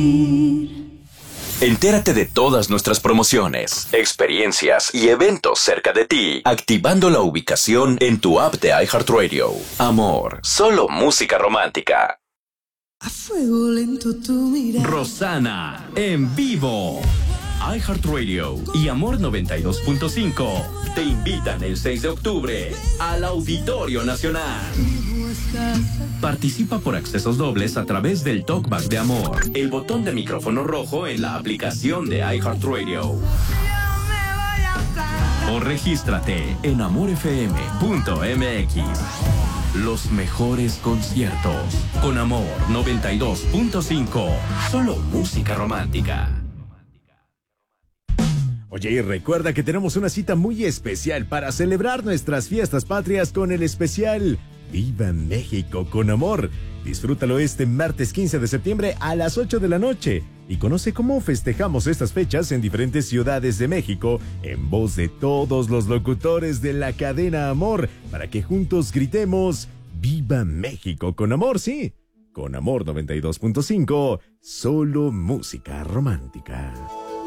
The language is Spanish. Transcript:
Entérate de todas nuestras promociones, experiencias y eventos cerca de ti, activando la ubicación en tu app de iHeartRadio. Amor, solo música romántica. A fuego lento tu mirada. Rosana, en vivo. iHeartRadio y Amor 92.5 te invitan el 6 de octubre al Auditorio Nacional. Participa por accesos dobles a través del Talkback de Amor, el botón de micrófono rojo en la aplicación de iHeartRadio. O regístrate en amorfm.mx. Los mejores conciertos con Amor 92.5. Solo música romántica. Oye, y recuerda que tenemos una cita muy especial para celebrar nuestras fiestas patrias con el especial Viva México con Amor. Disfrútalo este martes 15 de septiembre a las 8 de la noche y conoce cómo festejamos estas fechas en diferentes ciudades de México en voz de todos los locutores de la cadena Amor para que juntos gritemos Viva México con Amor, sí, con Amor 92.5, solo música romántica.